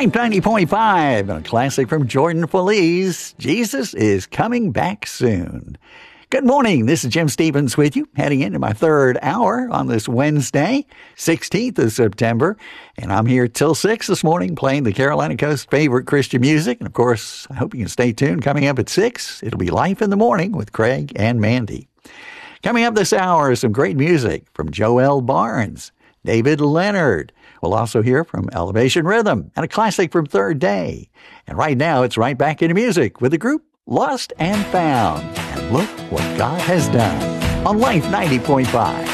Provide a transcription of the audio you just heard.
Life 90.5, and a classic from Jordan Feliz, Jesus is Coming Back Soon. Good morning, this is Jim Stevens with you, heading into my third hour on this Wednesday, 16th of September, and I'm here till 6 this morning playing the Carolina Coast favorite Christian music, and of course, I hope you can stay tuned. Coming up at 6, it'll be Life in the Morning with Craig and Mandy. Coming up this hour is some great music from Joel Barnes, David Leonard. We'll also hear from Elevation Rhythm and a classic from Third Day. And right now, it's right back into music with the group Lost and Found. And look what God has done on Life 90.5.